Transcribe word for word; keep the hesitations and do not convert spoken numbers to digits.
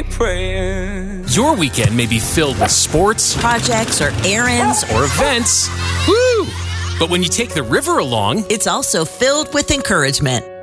praying. Your weekend may be filled with sports, projects, or errands, or events. Woo! But when you take the river along, it's also filled with encouragement.